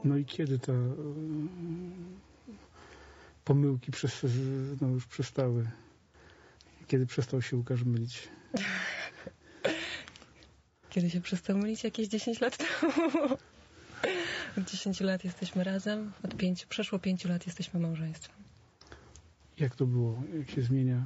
No i kiedy te pomyłki już przestały? Kiedy przestał się Łukasz mylić? Kiedy się przestał mylić? Jakieś 10 lat temu. Od 10 lat jesteśmy razem. Przeszło 5 lat jesteśmy małżeństwem. Jak to było? Jak się zmienia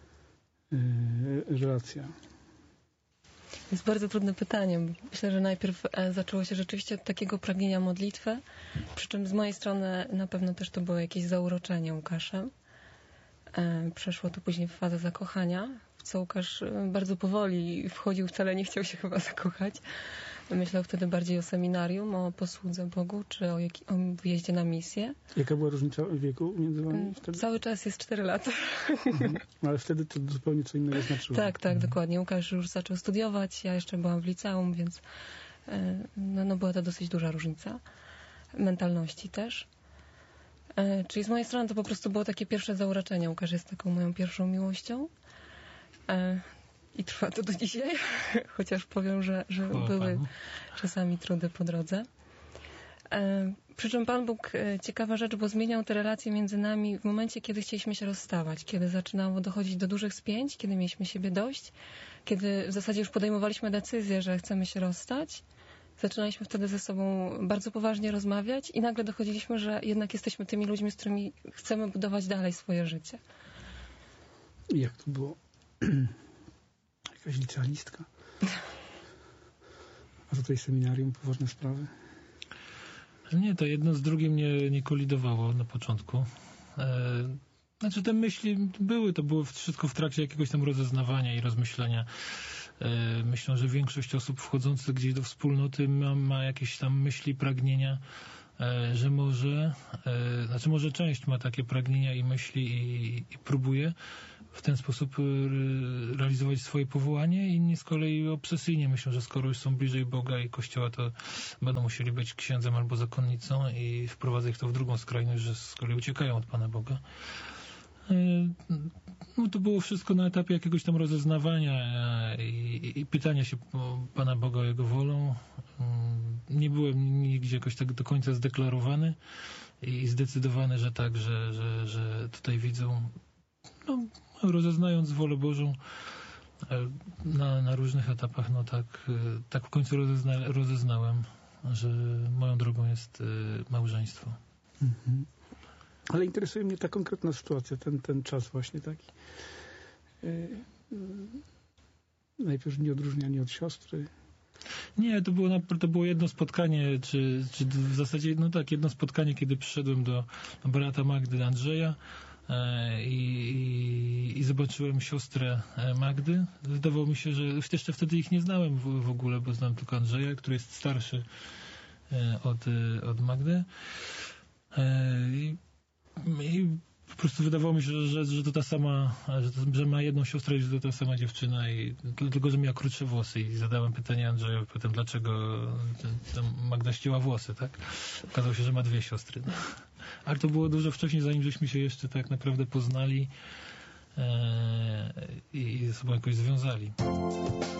relacja? To jest bardzo trudne pytanie. Myślę, że najpierw zaczęło się rzeczywiście od takiego pragnienia modlitwy, przy czym z mojej strony na pewno też to było jakieś zauroczenie Łukaszem. Przeszło to później w fazę zakochania, w co Łukasz bardzo powoli wchodził, wcale nie chciał się chyba zakochać. Myślał wtedy bardziej o seminarium, o posłudze Bogu, czy o wyjeździe na misję. Jaka była różnica wieku między wami wtedy? Cały czas jest 4 lata. Ale wtedy to zupełnie co innego znaczyło. Tak, dokładnie. Łukasz już zaczął studiować, ja jeszcze byłam w liceum, więc była to dosyć duża różnica. Mentalności też. Czyli z mojej strony to po prostu było takie pierwsze zauroczenie. Łukasz jest taką moją pierwszą miłością. I trwa to do dzisiaj, chociaż powiem, że były czasami trudy po drodze. Przy czym Pan Bóg, ciekawa rzecz, bo zmieniał te relacje między nami w momencie, kiedy chcieliśmy się rozstawać, kiedy zaczynało dochodzić do dużych spięć, kiedy mieliśmy siebie dość, kiedy w zasadzie już podejmowaliśmy decyzję, że chcemy się rozstać. Zaczynaliśmy wtedy ze sobą bardzo poważnie rozmawiać i nagle dochodziliśmy, że jednak jesteśmy tymi ludźmi, z którymi chcemy budować dalej swoje życie. I jak to było? Jakaś licealistka? A tutaj seminarium, poważne sprawy? Nie, to jedno z drugim nie kolidowało na początku. Znaczy te myśli to było wszystko w trakcie jakiegoś tam rozeznawania i rozmyślenia. Myślę, że większość osób wchodzących gdzieś do wspólnoty ma jakieś tam myśli, pragnienia, że może część ma takie pragnienia i myśli i próbuje w ten sposób realizować swoje powołanie. Inni z kolei obsesyjnie myślą, że skoro już są bliżej Boga i Kościoła, to będą musieli być księdzem albo zakonnicą i wprowadza ich to w drugą skrajność, że z kolei uciekają od Pana Boga. To było wszystko na etapie jakiegoś tam rozeznawania i pytania się Pana Boga o Jego wolą. Nie byłem nigdzie jakoś tak do końca zdeklarowany i zdecydowany, że tak, że tutaj widzą, rozeznając wolę Bożą na różnych etapach, tak w końcu rozeznałem, że moją drogą jest małżeństwo. Mhm. Ale interesuje mnie ta konkretna sytuacja, ten czas właśnie taki. Najpierw nieodróżnianie od siostry. Nie, to było jedno spotkanie, czy w zasadzie, jedno spotkanie, kiedy przyszedłem do brata Magdy Andrzeja i zobaczyłem siostrę Magdy. Wydawało mi się, że jeszcze wtedy ich nie znałem w ogóle, bo znam tylko Andrzeja, który jest starszy od Magdy. I po prostu wydawało mi się, że to ta sama, że ma jedną siostrę i że to ta sama dziewczyna, i tylko, że miała krótsze włosy, i zadałem pytanie Andrzejowi potem, dlaczego Magda ścięła włosy, tak? Okazało się, że ma 2 siostry. Ale to było dużo wcześniej, zanim żeśmy się jeszcze tak naprawdę poznali i ze sobą jakoś związali.